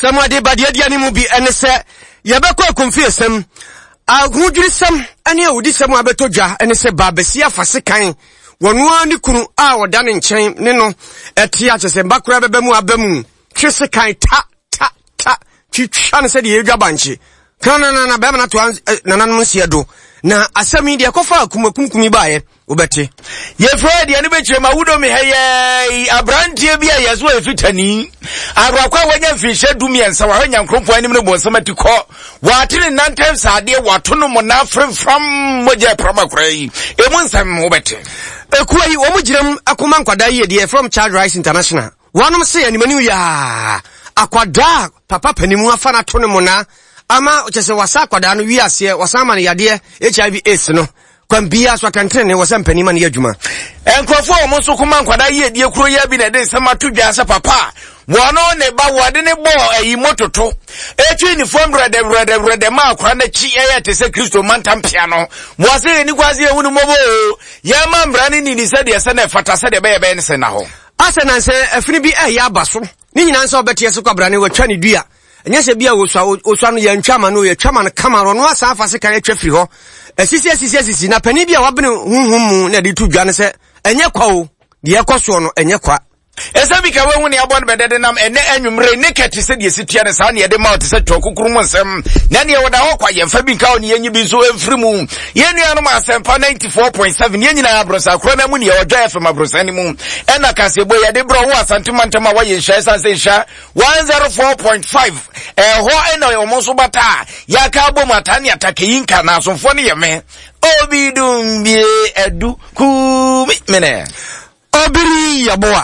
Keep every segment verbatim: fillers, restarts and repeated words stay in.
Asama de badia dia ni mu bi ene se ye be kwa konfie sem ahudwiri sem ene awudi sem abetodwa ene se babesi afase kan wonu ani kunu a woda ne nchen ne no eti a chese bakura bebe mu abamu twese kan ta ta ta twitwa ne se de yedwa banche kana na na be na to na na no sie do na asami de kofa akumakumkumi baaye obete ye Fred ye ne be chema wudo me heye abrantie bia yeso efitani agrakwa wanya fishe dumiensa wa hanya nkrompo anim ne bonsamati ko watene nantem sade watono mo na frefram moje pramakura yi emu nsam obete ekuwa yi wo mugiram akoma nkwada yi de from Child Rights International wonom se animani ya akwada papa panimu afa na tono mo na ama ochese wasa akwada no wi ase wasama ne yade H I V AIDS no kwambia so akantrene wasampani ma ne adwuma enkrofo o mo so kuma nkwada yi de kuro ya bi na de samatodwa asa papa wono ne ba wode ne bo ayi mototo etwi ni form rede rede rede ma akwa na chi eye te se Kristo mantampia no mo se ni kwase ehunu mobo ya ma mbrani ni ni se de se na fata se de be be ne se na ho asa na se afini bi e ya baso ni nyina nso obete se kwabrane watwa ne dua enye se bia wosua wosua no ya ntwama no ya twama no kamaro no asa afa se kan atwa firi ho asisi asisi asisi na pani bia wabene hunhum na de tu dwa ne se enye kwa o de ekoso no enye kwa esabi ka wehu ne abon bedede nam ene anwumre ne kete se de situa ne sa ne de ma se tokukuru mu nsem na ne woda ho kwa yemfa bi nka oni yenyi bi so emfrimu yenu anu ma sempa ninety-four point seven yenyi na abrosa kro na mu ne woda F M abrosa ni mu ena kasebo ya de bro ho asantuma wa ye hya sanse hya one oh four point five eh ho ena yo mo so bata ya ka bom atane atake yinka na asomfo ne yeme obi dum bi edu ku mene obiri yaboa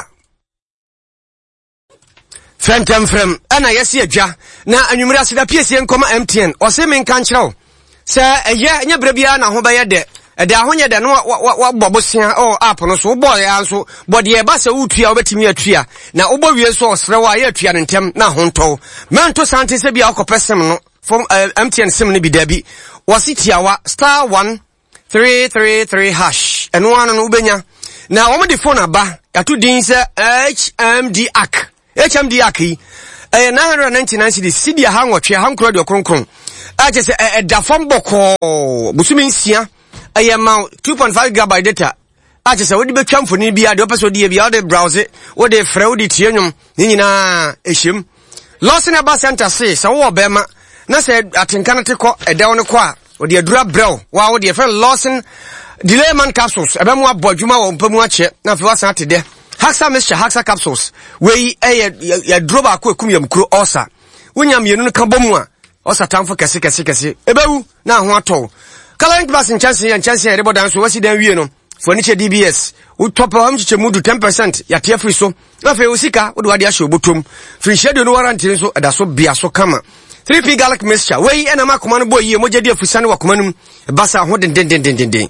Fentem frem ana yesi adwa na anwumre aseda piesie nkoma M T N o se men kan kyerɛw se eye nya brabia na ho bɛyɛ de ɛde ahonye de no wa bobosia o app no so bo ya so bode e ba se utua obetimi atua na obɔ wie so osre wa ya atua ne ntem na hontɔ mento sante se bia akɔpɛsem no from uh, M T N sim ne bi dabi wasitiawa star one three three three hash eno anu no ubenya na wo de phone aba yato din se H M D A C H M D aki eh nine hundred ninety-nine cedis sidia hanwotwe hankro de okronkron ache se eh da fom boko busumi nsia eh ma two point five gigabyte data ache se wodi betwa mfoni bia de opeso de bia de browse wodi frɛ wodi tienwum ni nyina ehiem loss na ba center say se wo bema na se atenka na tekɔ ɛda won kɔ a wodi adura brew wa wodi frɛ lossin delay man capsules ebe mu abodwuma wo mpamu ache na fe wasan atede Haxa Mixture, Haxa Capsules. We eh ya droba ko ekum yam kuro osa. Wonya mienu no ka bomu a osa tamfo kese kese kese. Ebewu na ho atɔ. Current class in chance and chance e bodan so wasi dan wie no. Furniture D B S. U top am chiche mudu ten percent ya tia free so. Na fe usika wo de wade ahye obotom. Free schedule no warranty so eda so bia so kama. three P Garlic Mixture. We ena makoma no boy ye moja di afusane wakoma num. Basa ho den den den den den.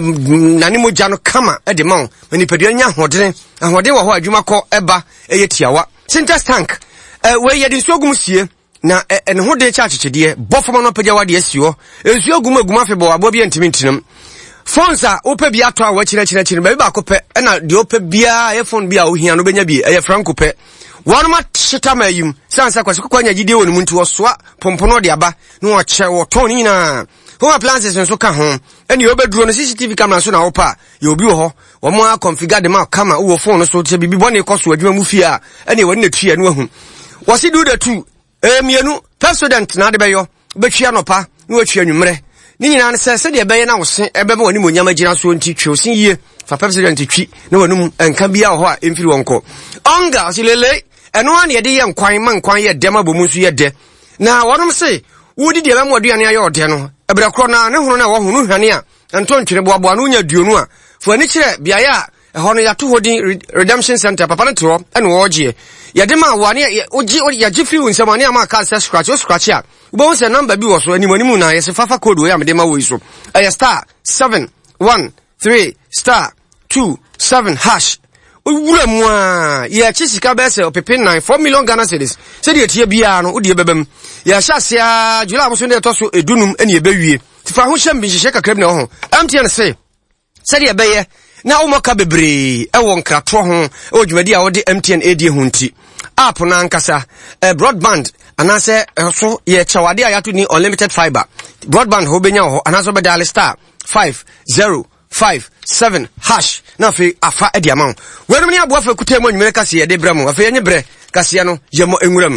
Em nani moja no kama e de ma. Mani pedua nya hodene. Ahode wo ho adwuma kɔ eba eye tiawa. Sintex tank. Eh we ye de nsuogum sie na ene ho de cha chichede bofoma no pagya wade asio. Ensuogum agum afebɔ abo bia ntimi ntinam. Phones a ope bia to a wa kire kire kire ba ba kopɛ na de ope bia e phone bia ohia no benya bi eye franco pɛ. One ma shita mayim sansa kwase kwanya gide wonu muntu osoa pompono de aba no oche wo ton ni na home appliances nso ka ho eni obeduro no C C T V camera so na opa ye obi wo ho wo mo a configure de ma camera wo phone no so te bibi bone koso adwuma mu fie a eni woni na tue no ahu wo si do the two eh mienu president na de beyo betwia no pa no atwia nwumre ni nyina ne se se de beye na wo se ebe ba woni mo nyama gira so nti twe osin yie fa president twi na wonum enka bia ho a emfiri wonko onga silele eno an ye de ye nkwan man kwan ye de ma bomu so ye de na wonom se wodi de ba mo aduane aye ode no ebra kro na ne hunu na wo hunu hwane a ento ntwere boaboa no nya duonu a fo ani kire bia ya eho no ya to hodin redemption center papa no tro ene wo gye ye de ma wane ogi ya gifri unsam ane ama ka se scratch o scratch a bo se number bi wo so ani manimu na ye se fafa code wo ya me de ma wo iso e star seven one three star two seven hash wura mu a ye chisika be se opepe nine four million Ghana cedis se de tie bia no odi bebem ya hyase a jula mo so de to so edunum ene ebewie tifa ho hyem bi hyehye kakra bi na ho M T N se se de beye na umoka bebre e won krato ho e odwumadi a wode M T N edi ho nti app na ankasa uh, broadband anase uh, so ye chawade ayato ni unlimited fiber broadband ho benya ho anaso be dial star five zero five seven hash na fe afa edi amount wenu ni abo afa kutemu nwere kase ye de bramo afa yenye bre kase no yemo enwuram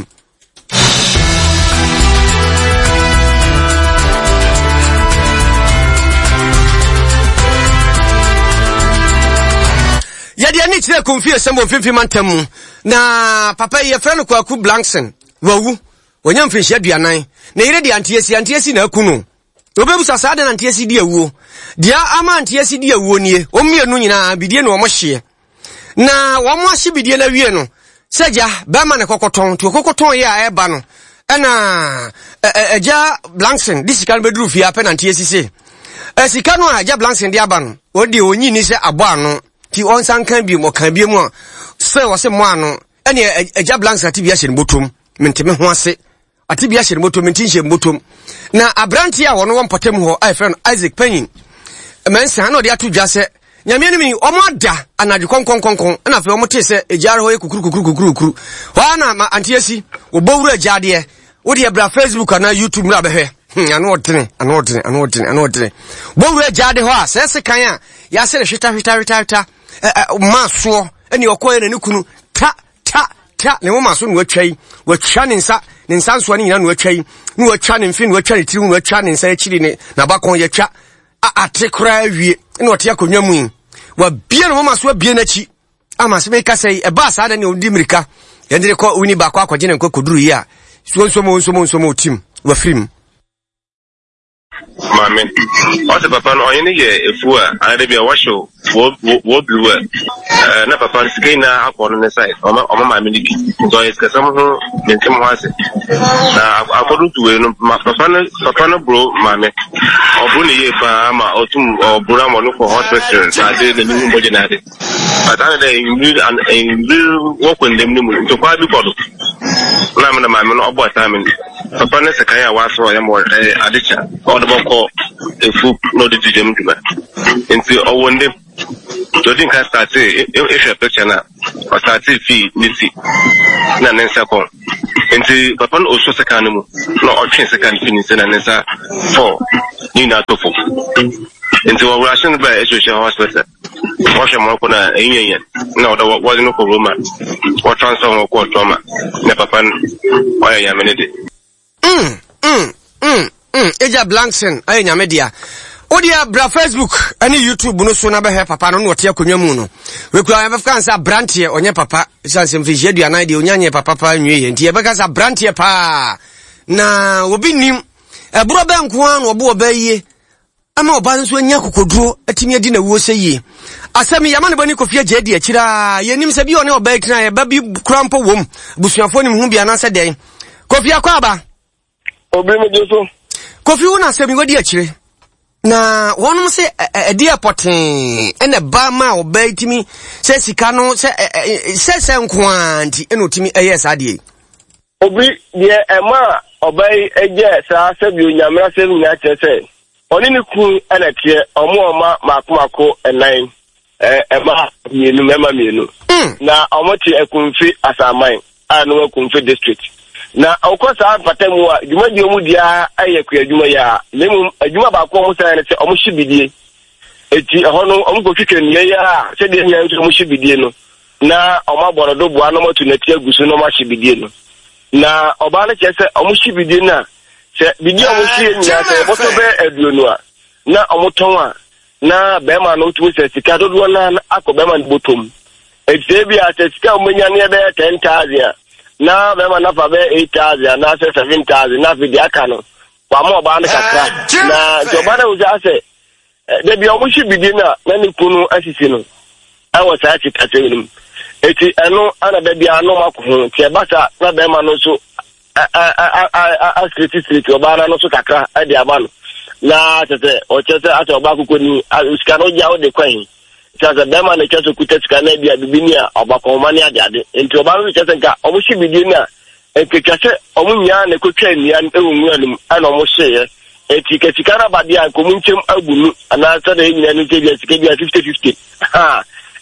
yadi ani tire konfie sembo fimfi mantamu na papa ye frɛ no Kwaku Blankson wawu wonya mfinhye aduanan na yire de antiesi antiesi na akunu obebu sasa de antiesi di awuo dia ama antiesi di awuo nie omienu nyina bidie no omohye na womo ahye bidie na wie no seja ba ma ne kokoton to kokoton ye a eba no ɛna eja Blankson disika bedru fi ape na antiesi se esika no eja Blankson di aba no odi onyi ni se abo ano ti onsan kan bi mo kan bi mu a se wo se mo ano ene eja Blankson ati bi ahye botom menteme ho ase ati bi ahye botom menti hye botom na abranti a wono won potem ho ai friend Isaac Penyin mensa na odi atu dwa se nyame ni mi omo ada anadwe konkon konkon na fe omo te se ejare ho ekukuru kukuru kukuru kukuru wa na ma antiesi wo bowura ejade e wo de bra Facebook na YouTube mra behwe anu odene anu odene anu odene anu odene bowura ejade ho a se se kan a ya se hweta hweta hweta hweta maso eni okoye na nikunu ta ta ta ne mo maso no atwai watwa ne nsa ne nsa nso ne nyina no atwai no watwa ne mfi no watwa ne tiri no watwa ne nsa akiri ne na bakon ye twa a ate kra awie ene ote akonwa mu wa bie no mo maso abie na chi ama se be ka sei e ba sa da ne odi mirika ye ndire ko uni ba kwa akwaje ne nko koduru yi a so nso mo nso mo nso mo tim wa film Mame, also papa no onye ye efu a ade bia washo wo wo blue eh na papa sike na akọrọ ne side o ma o ma mame ni bi so yes ka sam ho ntem ho ase na akọrọ tuwe no papa no papa no bro mame obu ne ye pa ma otum obura mo no for hospital na de ne ni mo je na de but ana de you and you work with them ni mo to kwa bi kodo na me na mame no obo time papa ne se kan ya waso ya mo adicha ko efu no de jem duma nti owonde to din ka start e e picture na o start fi niti na nensa ko nti papa no oso second mu no o twen second finish na nensa four ni na to fo nti wo ration ba e social hospital wo she mo ko na enyen na o da wo no ko roma wo transfer mo ko trauma na papa o ya yamenede mm mm mm Mm, Eja Blankson aye nyame dia. Odia bra Facebook ani YouTube no so na be he papa no no te akonwa mu no. We kura ya befka nsa brantie onye papa sanse mfije aduana de onyanye papa pa nwie nti e beka sa brantie pa. Na obi nim ebro be nko an obo oba yie. Ama oba nso anya kokoduro atimi adi na wo seyie. Asemi yama ne bani kofia jedi akira ye nim se bi one oba kina ye ba bi krampo wom. Busuafo nim hu bia na se den. Kofia kwa ba. Obi me jeso. Kofi wona se mi wadi akire na wonum se edi apoten ene ba ma obaitimi se sika no se se se nkwanti eno timi eye sade obi de ema obai eje sa se bi onyamra se nya chese oni ni ku ene tie omo oma makomako enan eh ema mienu mema mienu na omo ti ekunfi asaman anu ekunfi district na okosa patemu a djuma di omu dia ayekwa djuma ya lemu djuma ba ko musa ne se omu hibidie eti hono omu ko twetwe ne ya se de nya nso omu hibidie no na omu aborodo bua no motu na ti agusu no ma hibidie no na oba ne chese omu hibidie na se bidie omu hie nya se boto be aduonu a na omu ton a na be ma no tu se sika dodo na akobema botom eti bi a se sika omu nya ne be ten thousand na bema na fa be eight thousand na se seven thousand na fi dia kanu kwa mo ba na kakra na jo ba na uja se de bi omu hibidi na na ni kunu asisi no awo sa ti tatenum eti eno ana da bia no makho ti e bata na bema no so a a a a street street oba na no so kakra e dia ba no na tete o tete ata oba kokoni uska no ja o de kwan chaza bema na chazo kutetika na bia bibinia obakomani ade ade enti oba no chaza nka omo hibidi na ekekase omo nya na kotwa nia ewunwu anum ana omo hye eti ketika na badia komu nchem agunu ana ata na nyina no te bia sika bia fifty fifty ha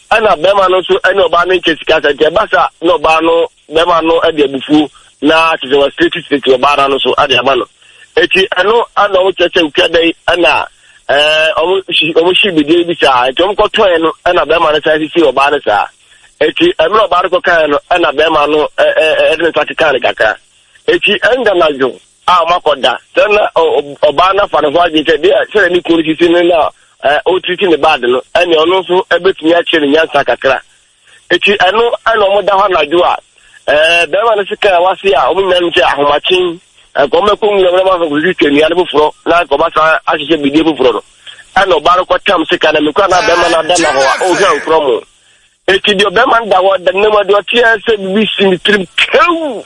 ana bema no so ana oba no nkesika sante basa no oba no bema no e de bufu na tise wa state state oba no so ade aba no eti ano ana o cheche ukadai ana eh omo omo shi bidie bi sa eti omo koto e no ana bema no sai si oba no sa eti emi oba no kan no ana bema no eh eh de state kan kaka eti enda na jo a makoda tena oba na fa no ho aje te de se ni kuru si na eh o triti ne bad no ene ono so ebetumi a chere nyansa kakra eti eno ana omo da ho na jo a eh be ma no sika wase a omo nya nche ahomachin ko me ko nyo ma fa guzi teni ya bu furo na ko ba sa ahihye bidie bu furo no ana oba ro ko tam sika na me ko na be ma na da na ho o ga furo mo eti dio be ma da wo da ne ma do tia se bi sin trim kew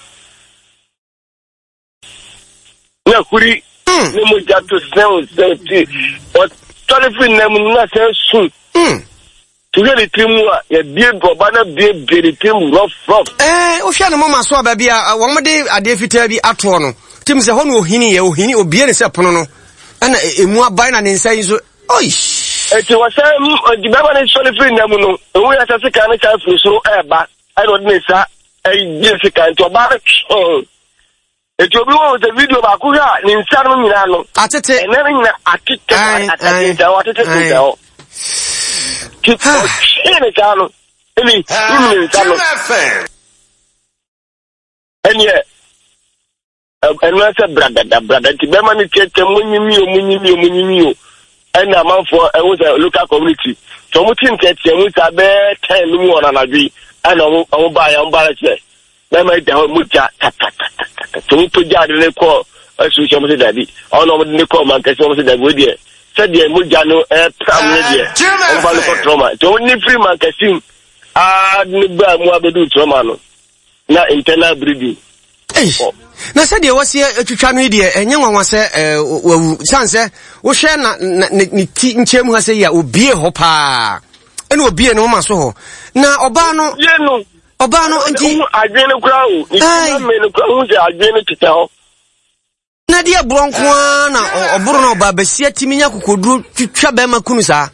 na kuri ne mo jato sen sen o Tolifin na mu na se sun. Mm. Tuge de timu ya bie goba na bie bie de timu rough rough. Eh, o hia no mama so aba bia wo mo de ade fitaa bi ato no. Tim se ho no ohini ye ohini obie ne se pono no. Ana emu aban na ne nsa yi so. Oi. E ti wa se di baba ne Tolifin na mu no. Ewu ya se ka ne cha furu e ba. Ai no de ne sa ai bie se ka nto ba. Eti obi wo the video ba ku ha ni nsa no nyina no atete ene nyina atete atete da atete da o tipo chine kano eli ni nsa no enye enu ase brada da brada ti be ma ni tete munyimi o munyimi o munyimi o ena manfo e wo the local community so mu tin tete mu sa be ten mu ona na dwi ana o ba ya mbara che na ma ida mu ja ta ta ta to to jade le ko asu se mo se dadi ono mo ne ko man ka se mo se dadi we die se die mo ja no e pam ne die o ba le ko trauma to ni free man ka sim a ni ba mo abedu trauma no na internal breeding eh na se die wose atwitwa no die enye nwanwa se wawu sanse wo hwe na ni ti nchemu ha se ya obie ho pa ene obie no ma so ho na oba no ye no oba no nti adwene kura o ni me no kura hu se adwene tita ho na dia bronko na oburu na oba besia timinya kokoduru twitwa ba ma kunu sa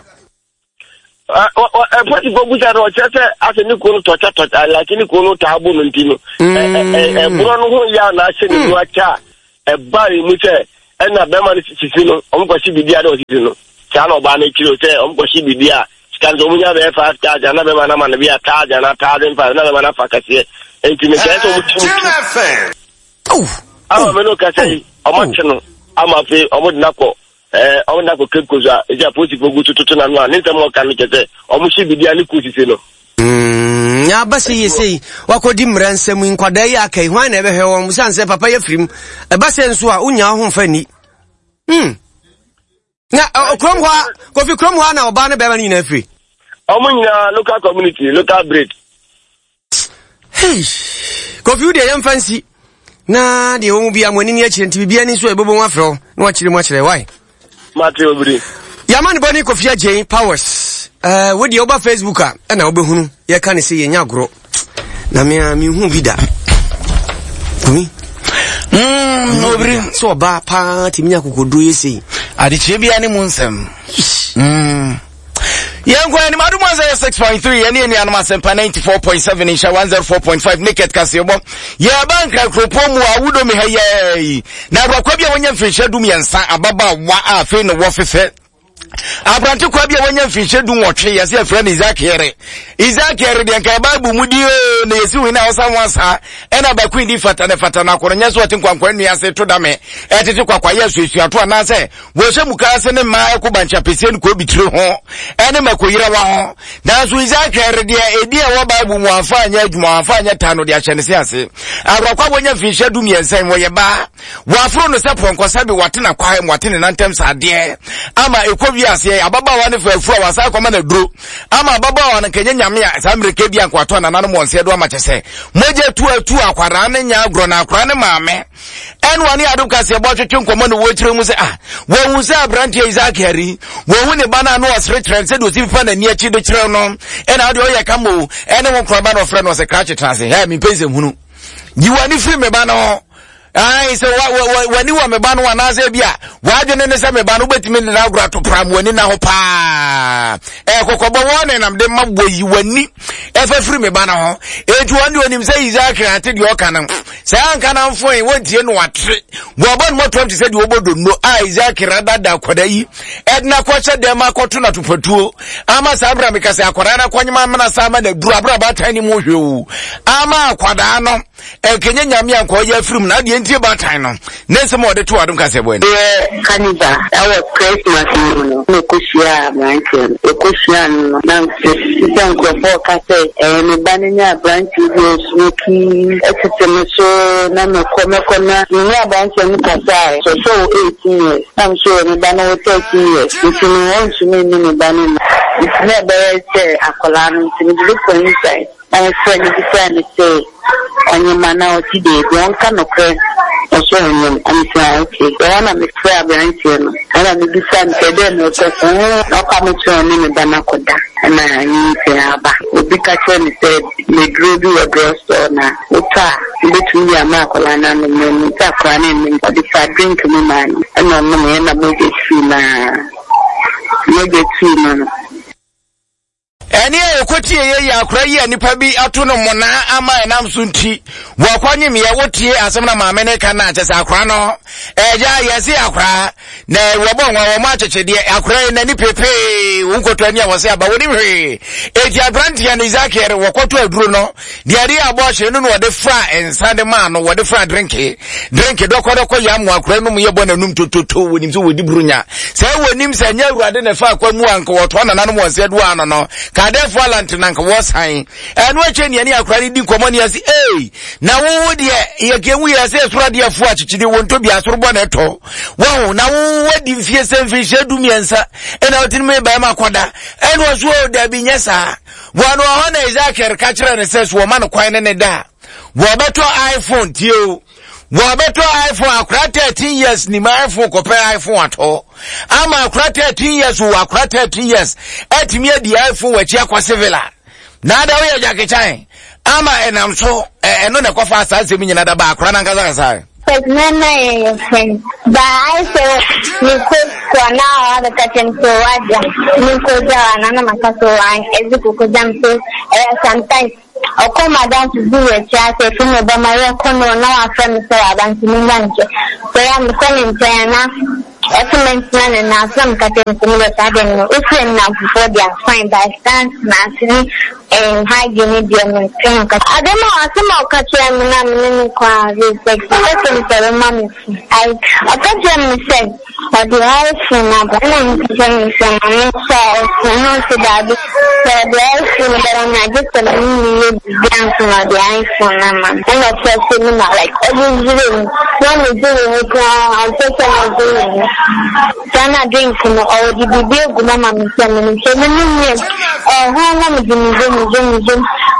ah eh pati gogu sa ro chese ase ni kunu tocha tocha lakini kunu tabu no ntino eh eh buru no hu ya na ase ni wacha e bari mu che e na be ma ni sisi no omko si bidia do sisi no cha na oba na kiro che omko si bidia kanzo munya be fa ta jana be mana mana biya ta jana ta den fa na be mana fa kase enti me kaso mutu oh ah me no kase o no ama fe o mo dinako eh o dinako kekoza e ja poti fogu tutu na no ni temo kan kete o mu shi bidia ni kusise no mm ya basi yesi wakodi mransem nkwada ya kai hwan na be he wo musanse papa ya frim e basi nso a unya ho fa ni mm na okrom hwa kofi krom hwa na oba na be ma ni na free omunya local community local breed hey kofi de yam fancy na de wo mu bia monini a kire nti bia ni so ebobo wafro na wakire mu akire why mate obiri yamani boni kofi agyen powers eh we de oba Facebook a na obehunu ye ka ne se ye nyagoro na me a me hu bida kumi mm no obiri so oba pa timinya kokodo yesi ade kire bia ni mu nsem mm Yango ni madu mwanza six point three yani ni anama sempa ninety-four point seven insha one oh four point five naked kasebo ya banka kropomu awudo me haye na abakwa bia wonya mfisha dum yansa ababa wa afi no wofefe Abrante kwa bia wonya mfisha dum wotwe yase afra ni Isaac Here Isaac Here de nka Bible mudio na yesi wi na osamwasa ena bakwi ndi fata ne fata na koronya so ati kwankwa nu yase to dame etete kwakwa yesu esu ato ana se wo hwe mukase ne maa ko bancha pese ni ko bitire ho ene makoyira wa ho na so Isaac Here de edi a wo Bible mu afanya adwuma afanya tano de ahyene se ase abrakwa wonya mfisha dum yansan wo ye ba wo afro no se ponko sabe watena kwa hem watene nantem sade ama ekwa ase ababa wa ne fafura wasa kwama na duro ama ababa wa na kenya nyame ya samereke bia nkwato na nanu monse do ama chese moje tu atu akwara ne nya agro na akwara ne maame enu ani aduka se bo twetwe nkomo no wochire mu se ah wo hu se Abrante Isaac Here wo hu ne bana no asre trend se do si fa na ni achi do kire no ena ade oye kamo ene wo kro ba no frɛ no se krache transe ha mi pense hunu yiwani free me ba no ai so wani wa meba no anaze bia wadwene ne se meba no betimi ne na agura to pram wani na ho pa e kokobo woni nam de maboyi wani e fa firi meba na ho etu wani onim se Isaac ate de oka na se anka na mfo e wontie no watre wo ba no motom te se de obodo no a Isaac rada da koda yi edna kwache de ma koto na tupatuo ama sabra mekase akwara na kwanyema mana sama na duru abra ba tani mu hwewu ama akwada no e kenye nyame anko ya firim na de ntie ba tan no nese mo de to adum kase bo ni eh Canada our Christmas no no kushia branchen e kushia no na sisan ko bo kase e me banenya branchi de smoky etete so na me ko me ko na ni branchen kase so so eighteen years I'm sure me banu thirty years if you want to me me banu it's never say akola no to look for inside and friend is friend say onye mana oti de don ka no kre so onye am say okay wana me try branchi no ana me bisa me de no so no ka me try me bana koda na yin say aba obi ka tell me say me grobi we grosso na uta betu ya ma akola na me me ta kwa na me odi fa drink me man ana no me na mo de fi na mo de fi na eni ekoti ye ya akura ye nipa bi ato no mona ama enam so nti wo kwanye me ye wotie asem na maame ne kan na achese akura no eja yesi akura na wo bo nwa wo ma achechede akura na ni pepe wonkoto ani awose aba woni hwe eji abrante ya no Isaac yere wo koto aduro no de ari abo hye no no wo de fra ensa de ma no wo de fra drinki drinki dokodoko ya mu akura no mu ye bo nanum tototo wonim so wodi brunya se wonim se nya awurade na fa akwa mu anka wo to na nanom wo se do ano no kade fallant nanka was high and we chen ye ni akura di komoni asi eh na wo de ye gewu ye se sura de afu achichide wonto bi asoro bo na to wo na wo wadi fie se mfi shedu miensa e na otin me ba ma koda e no so da bi nyesa wo no ho na Isaac ka kire ne se so ma no kwan ne da wo beto iPhone tio wo beto iPhone akura thirteen years ni ma iPhone ko pe iPhone ato ama akura thirteen years wo akura thirteen years etimi adi iPhone wachi akwase villa na da wo ya jakechan ama enam so eno ne kofa asase mi nyina da ba akura na nkaza kasa Nana your friend. But I say you could for now the catching so waja. You could nana makaso and ezuku jam so sometimes I come down to do a chat from the Maria Kono now friend so about to Minganche. So I'm calling China. Excellent man and now some catching similar sudden if you now before they are fine by stance massing and high unit and training. I don't know some more catching me kwa like second seven months. I I catch them said but the iPhone now and I'm catching some so no so that the iPhone that I'm just telling you dance on the iPhone man. And I just say no like every day one is doing it I'm just doing Sana drink no or the baby go mama me say me say me no eh how na me me me me me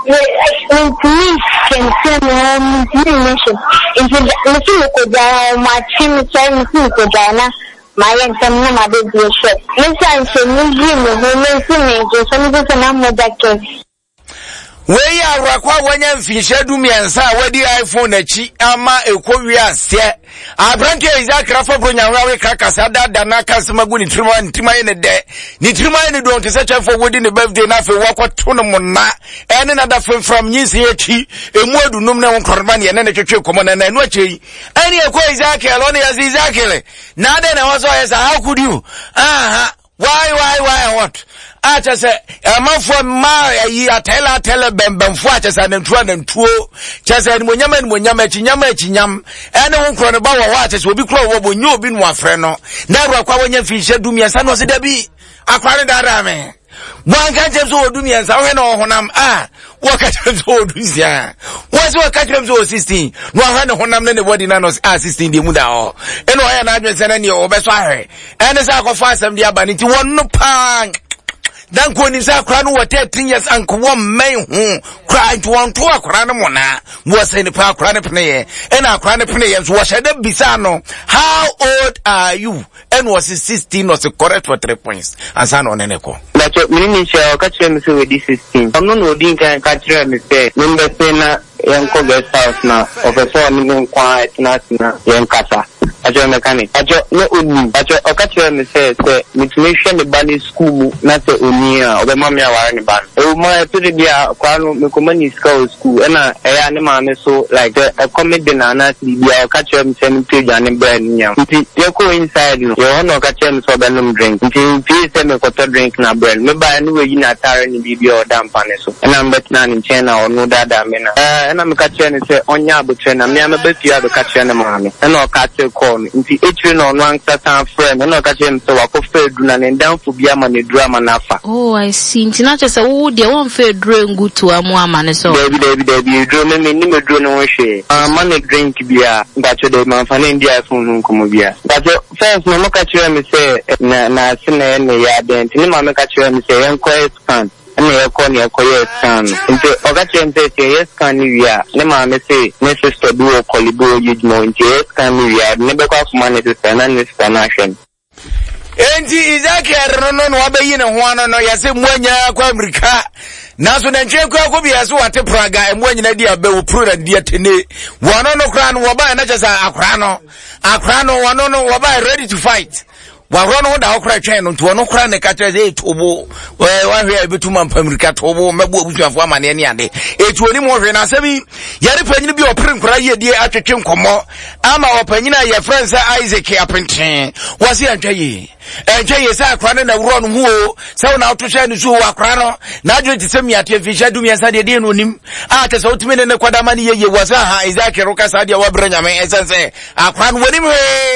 me can say me me nation into me see ko da ma chin say me see ko da na my and some na ma be be shop me say say me me me see me just some go na mo da ke we ya rakwa wanya mfisha du miensa wadi iPhone achi ama ekowi ase abranke Isaac rafa bronya we krakasa dada na kasema gu ni trima ntima ne de ni trima ne do nte search for wodi ne birthday na fe wakoto no mona ene na da from nyisi achi emu adunum ne wonkorba ne ne twetwe komo na na enu achi ene ekwa Isaac alone ya Isaac le na de na waso yes how could you aha why why why what acha se amafo ma yi atela atela bembemfo acha se na ntuo na ntuo cha se ni monyama ni monyama chi nyama chi nyam ene won kro ne ba wo acha se obi kro wo bo nyo obi no afre no na ru akwa wonya fi hye dumia sa no se da bi akware dara me wan ka jem so odumia sa wo na honam ah wo ka jem so odusia wo se wo ka jem so sixteen no ha ne honam ne body na no ah sixteen de mu da o ene o ya na adwen se na ne o be so ahwe ene sa akwa asem de aba ni ti won no pan dan ko ni sa kra no what thirteen years anko wo men hu kra to won to akra no mona wo se ni pa akra ne pene ye ena akra ne pene ye so wo shede bisa no how old are you and was sixteen was correct for three points ansa no ne ne ko but me ni sha ka chere me so we sixteen no no din kan ka chere me say number say na yanko guest house na officer ni nkwa etina tina yankasa ajo mechanic ajo ne oni ajo okache me say say mitmehwe ne ba ni school mu na say oni a obema me aware ne ba e mo e to dia kwa no me komani school school na e ya ne ma me so like a comedy na na dia okache me say me page an brand nyam nti ye ko inside no ye hono okache me so be no drink nti fi say me ko to drink na brand me ba ni we yi na tare ni bibi o dampa ne so na mbetna ni chena o no dada me na eh na me kache ne say onya abutre na me am be fia be kache ne ma me na o kache ko nti etre no no ansa tan friend na o kache me say wakofa edu na ne danfo bia ma ne drama na fa. Oh, I see. Nti na chese wo de won fe dro ngutu amu ama ne so. Baby baby baby dro me me ni me dro no hwe. Ah man ne drink bia ngacho de man fa ne ndia fun nkomo bia. Ngacho first no kache me say na na sine ne ya den nti ni ma me kache me say enko expand. And you call me a quiet scan. Into Ogachi say, yes, can you? Ne mamma say, Mister Duo Colibo, you know, yes, can you? Never cost money to stand on this nation. Enti izake rono no abayi ne ho ano no yase mwanya kwa Amerika naso na nche kwa ko biaso wate praga emwanyi na dia be wo pro dia tene wono no kra no woba na chesa akra no akra no wono no woba ready to fight warono da okra twen no to no kra ne ka tese etobo wa hwe abetuma mpamrika tobo mebo abusuafo amane ne ade etu oni mo hwe na sabi yare panyini bi opre nkra ye die atwetwe nkomo ama opanyina ye friend sa Isaac apenten wasi antwaye antwaye sa akra ne na wuro no hu sa na otosha ne so akra no na adwe tisemi ate fisha dumia sa de de no nim a te sa otime ne kwada mane ye ye wasa ha Isaac roka sa de wabra nyame esense akra no woni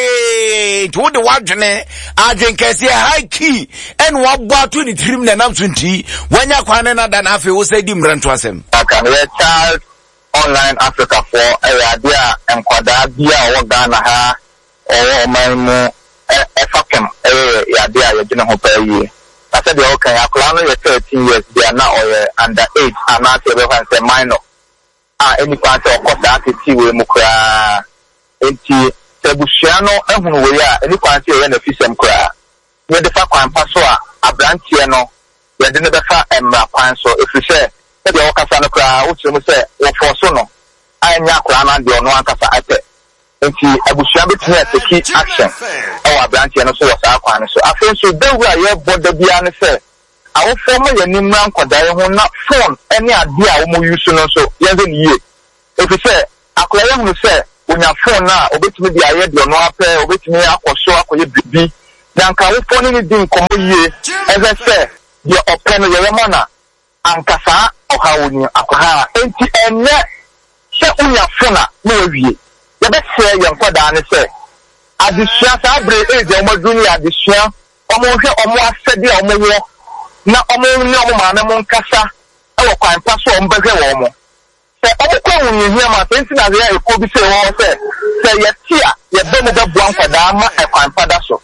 me to de wadne ajenkesi high key en wabwa to ni trim na nam twenty wanya kwane na da na afi wo say di mranto asem aka we child online Africa for area dia enkwada bia wo Ghana ha o man mu e fakem eh ya dia ye gina ho pa yi I said okay akla no ye thirteen years dia na o under age and na say we say minor ah any part of course activity we mu kra enti Bushano ehunu we ya eni kwanse ye na fisem kra ye de fa kwan paso a abrantie no ye de ne be fa emra kwan so efise e de okasa no kra wo kyeremu se wo forso no anya kra na de ono ankasa ate enti abusua betumi ateki action e wa abrantie no so wo sa kwan so afen so dawura ye boda bia ne se awo forma ye ni mran kwadae ho na phone ene ade a wo mo use no so ye ze ni ye efise akra ye hunu se unya phone na obetumi di aye de no ape obetumi akosho akoye bibi na nka wo phone ni din komo yie eze se de open no ye mana ankasa ohawuni akwa enti enne se unya phone na owie ye be se ye nkwada ne se adisua sa bre e de omo duni adisua omo hwe omo asede omo wo na omo ni omo ma na mo nkasa e wo kwan pa so omo behwe wo omo se omo kwa wunye hia ma se ntina ya eko bi se wo se se ye tia ye be mo be bua nkwada ma e kwan pada so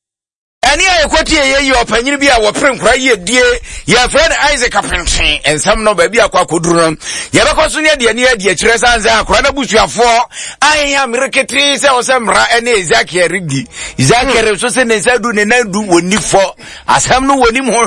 ani ayekoti ye ye opanyini bi a wo pre nkra ye die ye friend Isaac apenten ensam no ba bi akwa koduru no ye be koso ne de ne de kire sanze akra na busuafo ayen ya mereketri se o se mra ene Isaac ye rigi Isaac re so se ne sadu ne nadu woni fo asam no woni mo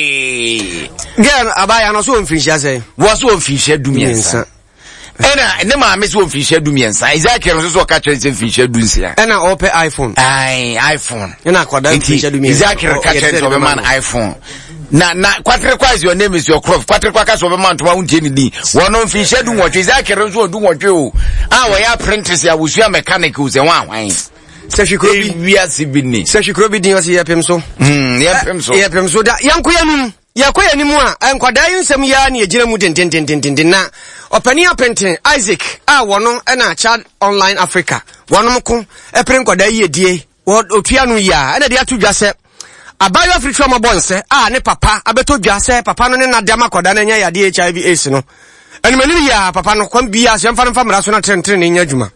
hwe gen abaya no so mfinhia se wo so mfinhia dumiensa ena ne ma me so mfinhia dumiensa Isaac re so so ka kire se mfinhia dunsia ena ope iPhone ai iPhone ena kwada mfinhia dumiensa Isaac re ka kire so be man iPhone na na kwatre kwa is your name is your crop kwatre kwa ka so be man to wunje ni di wono mfinhia du nwotwe Isaac re so du nwotwe o a wo ya apprentice ya wusua mechanic u se wan hwan se hwikrobi wia sibini se hwikrobi din wasi yapem so mm yapem so yapem so da yankoya num yakoya ni mu a enkwada yinsem ya na yegina mu dendendendenden na opani apenten Isaac a wono na Child Online Africa wono mko epre nkwada yedie otua no ya na de atodwa se abayo afrika ma bonse a ne papa abetodwa se papa no ne na dama kwada na nya yade H I V AIDS no enimani ya papa no kwam bia se mfa mfa mra so na trentre ne nya dwuma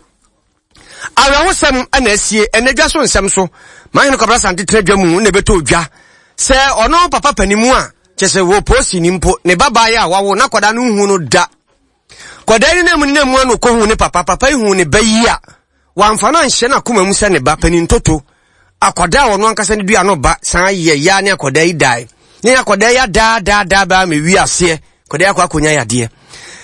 awahosem ana asie enadwa so nsem so man no kabra sante tredwa mu ne betodwa se ono papa panimu a chese wo posi ni mpo ne baba ya wawo na kwada no hu no da kwada ni na mu na mu no ko hu ne papa papa hu ne bayi a wamfa na nhye na koma mu se ne ba pani ntoto akwada wono ankasa ne dua no ba san ye ya ne akwada yi dai ne akwada ya da da da ba me wi ase kwada ya kwa konya yade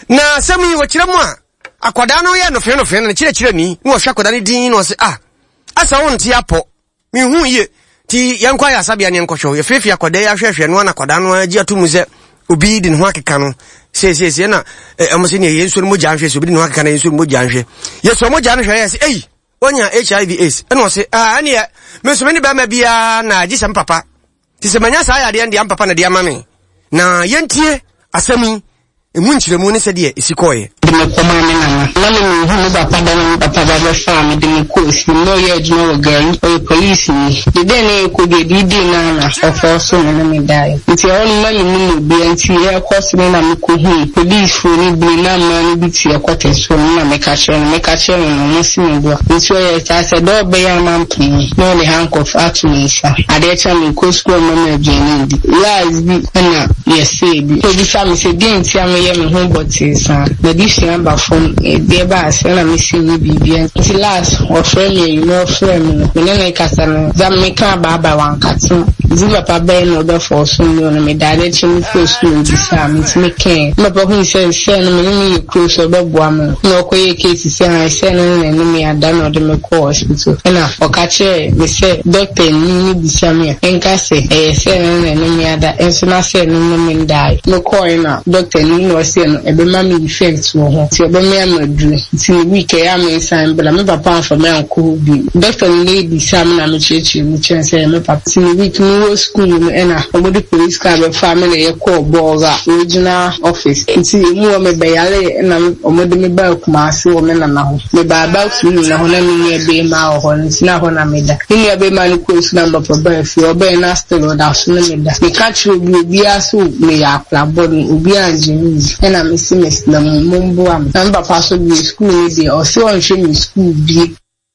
na sami wachira mu a akwada no ye no fe no fe na kire kire ni no hwa akwada ne din no se ah asa won ti apo mi hu ye ti yankwa ya sabia ne nkɔhwo ye fefi akwada ya hwehwe no na akwada no agi atumu se obi di ne ho akeka no se se se na emose ne yensu no mogya nhwe se obi di ne ho akeka na yensu no mogya nhwe ye so mogya no hwe ye se ei onya H I V AIDS eno se ah ane ya me so me ni ba ma bia na agi sam papa ti se manya sa ya de ande am papa na de amame na yentie asami emu nkyiremu ne se de esikoye me koma me na na me hu ba papa na papa ba ba fa me de me course no ye do no girl o police ni de de na ko de di di na na of so na me die nti on ma ni mu bi anti e course me na me ko hu police fo ni bi na ma ni bi ti e kwate so na me ka chere me ka chere no mo si me do nti o ye ta se do be ya man pin no le handcuff atu me sa ade cha me ko school no me bi ni di lies bi na yes say bi so bi sa me se din ti am ye me hu but sa na di number phone e ba se na me si ni bibia ti last o friend you know friend me na ka sa no za me ka ba ba wan katu ziva pa be no be for so no me dade chi me post no bi sa me ti me ken me pa hu se se no me ni close so be bo am no ko ye case se na se no na me ada no de me ko hospital na o ka che me se doctor ni ni bi sa me enka se e se no na me ada enso na se no me ndai no ko na doctor ni no se no e be ma me effect wo ti obo me amadu ti week ya me san bla me papa for me anko bi doctor lady sam na me chechi me chen say me papa ti week me wo school me na obo police car be family ye call boga original office ti mu me be yale na omo de me ba kuma se wo me na na ho me ba ba su ni na ho na me e be ma ho ni na ho na me da ni e be ma ni ko su number for ba fi obo na still da su na me da me catch obi obi aso me ya kla body obi anjini e na me si me na mumbo am number pass bi school dey or say on show me school bi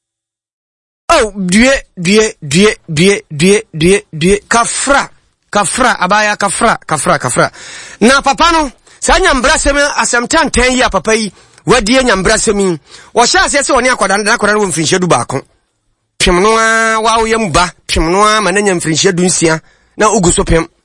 oh due due due due due due due kafra kafra abaya kafra kafra kafra na papa no sa nyambra sem asemtan ten ya papa yi wadie nyambra sem wo sha ase se woni akoda na akoda wo mfinhye du baako pem no a wa wo yam ba pem no a mananya mfinhye du nsia na ugu so pem